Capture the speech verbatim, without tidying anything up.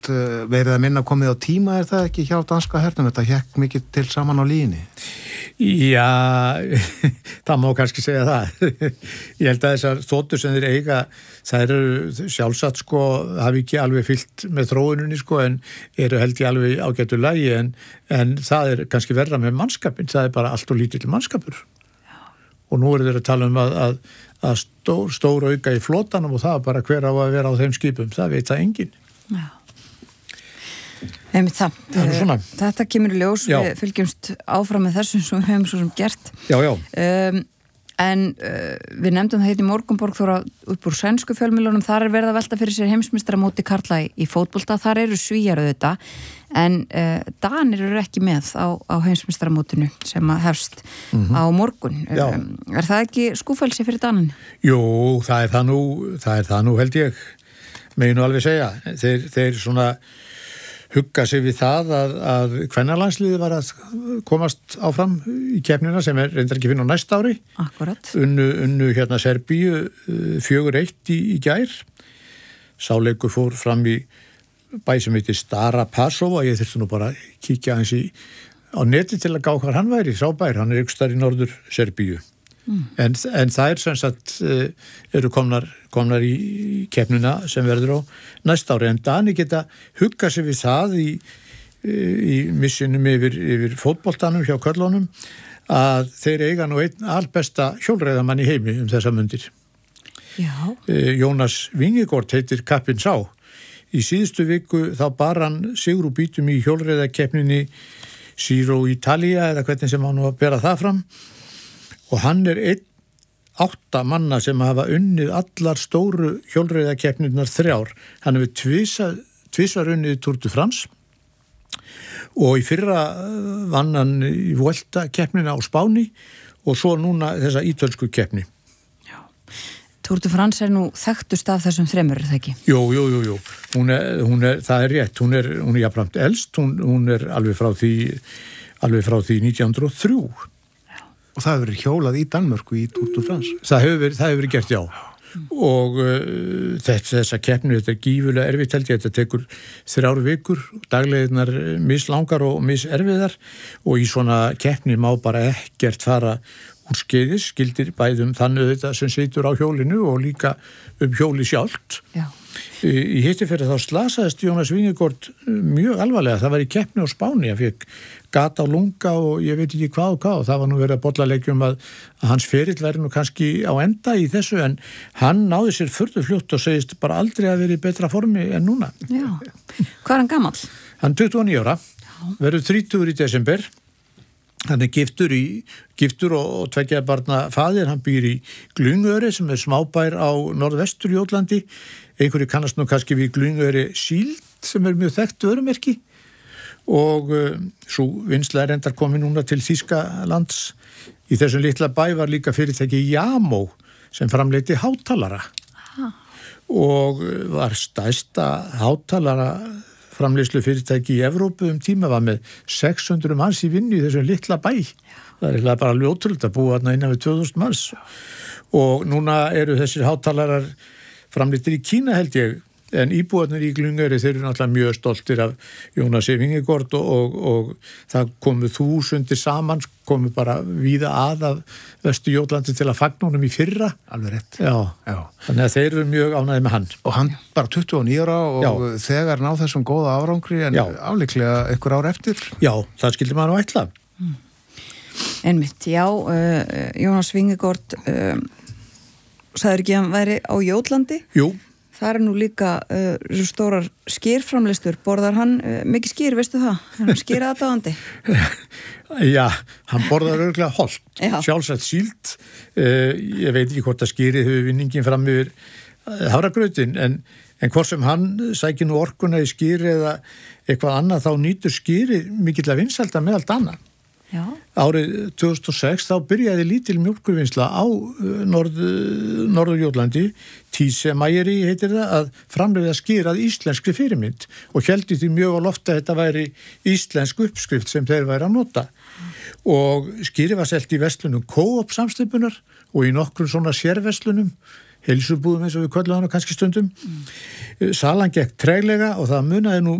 uh, verið að minna komið á tíma, er það ekki hjá danska hernum? Þetta hékk mikið til saman á línni. Já, það má kannski segja það. Ég held að þessar þotur sem þeir eiga, það eru sjálfsagt sko, hafi ekki alveg fyllt með þróununni sko, en eru held ég alveg ágætu lagi, en, en það er kannski verra með mannskapin, það er bara allt og lítill mannskapur. Já. Og nú eru þeir að tala um að, að, að stór, stór auka í flotanum og það er bara hver á að vera á þeim skipum, það veit það enginn. Já. Einmitt það. það þetta kemur í ljós, já. Við fylgjumst áfram með þessu sem við höfum svo sem gert já, já. Um, en uh, við nefndum það heit í Morgunborg þóra upp úr sænsku fjölmiðlunum, þar er verið að velta fyrir sér heimsmeistaramóti karla í, í fótbolta, þar eru Svíjar auðvitað, en uh, Danir eru ekki með á, á heimsmeistaramótinu sem að hefst mm-hmm. á morgun um, er það ekki skúfælsi fyrir Danin? Jú, það er það nú það er það nú held ég megin nú alveg segja, þeir, þeir svona hugga sig við það að, að kvennalandsliðið var að komast áfram í keppnina sem er reyndar ekki finn á næsta ári. Akkurat. Unnu, unnu hérna Serbíu fjögur eitt í, í gær. Sáleikur fór fram í bæ sem heitir Stara Pasova. Ég þurfti nú bara að kíkja hans í á neti til að gá hvað hann væri. Sá bær, hann er ykkur starf í norður Serbíu. Mm. En, en það er sem sagt eru komnar, komnar í keppnina sem verður á næsta ári, en Dani geta huggað sig við það í, í missinum yfir, yfir fótboltanum hjá körlunum að þeir eiga nú einn albesta hjólreiðamann í heimi um þessa mundir. Já. Jónas Vingegård heitir kappinn sá. Í síðustu viku þá bar hann sigur úr bítum í hjólreiðakeppninni Giro Italia eða hvernig sem hann nú að bera það fram. Og hann er einn átta manna sem hafa unnið allar stóru hjólreiðakeppnirnar þrjár. Hann hefur tvisvar, tvisvar unnið Tour de France og í fyrra vann hann í Vuelta keppnina á Spáni og svo núna þessa ítölsku keppni. Já. Tour de France er nú þekktust af þessum þremur, er það ekki? Jú, jú, jú, jú. Hún er, hún er, það er rétt. Hún er, hún er jafnframt elst. Hún, hún er alveg frá því, alveg frá því nítján hundruð og þrjú. Og það hefur verið hjólað í Danmörku í Tour de France. Það hefur verið, það hefur verið gert, já. Mm. Og uh, þess, þessa keppni, þetta er gífulega erfitt held ég, þetta tekur þrjár vikur, dagleginnar mislangar og miserfiðar og í svona keppni má bara ekkert fara úr skeiðis, skildir bæðum þannig þetta sem situr á hjólinu og líka um hjóli sjálft. Já. Í hitti fyrir þá slasaðist Jónas Vingegård mjög alvarlega. Það var í keppni á Spáni. Hann fekk gata á lunga og ég veit ekki hvað og hvað og það var nú verið að bolla leikjum að, að hans ferill væri nú kannski á enda í þessu en hann náði sér furðu fljótt og segist bara aldrei að vera í betra formi en núna. Já. Hvað er hann gamall? Hann tuttugu og níu ára. Já. Verður þrítugur í desember. Hann er giftur, í, giftur og, og tveggja barna faðir. Hann býr í Glungöri sem er smábær á norðvestur Jótlandi. Einhverju kannast nú kannski við Glungöri Síld sem er mjög þekkt vörumerki og uh, svo vinsla er endar komið núna til Þýskalands. Í þessum litla bæ var líka fyrirtæki Jamó sem framleiti hátalara ah. og var stærsta hátalara framleiðslu fyrirtæki í Evrópu um tíma var með sex hundruð manns í vinnu í þessum litla bæ. Það er bara alveg ótrúlega að búa þarna innan við tvö þúsund manns. Og núna eru þessir hátalarar framleiddir í Kína held ég, en íbúarnir í Glungöri þeir eru náttúrulega mjög stoltir af Jónasi Vingegård og, og, og það komu þúsundir saman, komu bara víða að af Vestur Jótlandi til að fagna honum í fyrra. Alveg rétt. Já. Já. Þannig að þeir eru mjög ánægðir með hann. Og hann bara tuttugu og níu ára og já. Þegar náð þessum góða árangri en já. Afliklega einhver ár eftir. Já, það skildi maður nú ætla. Mm. Einmitt, já, uh, Jónas Vingegård uh, sagður ekki að hann væri á Jótlandi? Jú. Það er nú líka uh, stórar skýrframleystur. Borðar hann uh, mikið skýr, veistu það? Hann skýr aðdáðandi. Já, hann borðar örgulega holt. Sjálfsagt síld. Uh, ég veit ekki hvort að skýrið hefur vinningin fram yfir uh, hafragrautin, en, en hvort sem hann sækir nú orkuna í skýri eða eitthvað annað, þá nýtur skýri mikill að vinsælda með allt annað. Já. Árið tvö þúsund og sex þá byrjaði lítil mjólkurvinnsla á norð, Norður-Jótlandi, Tíse Mæjeri heitir það, að framleiða skýr að íslenskri fyrirmynd og héldi því mjög á lofti að þetta væri íslensk uppskrift sem þeir væri að nota. Mm. Og skýri var selt í verslunum Coop samsteypunar og í nokkrum svona sérverslunum heilsubúðum eins og við köllum hana kannski stundum. Mm. Salan gekk treglega og það munaði nú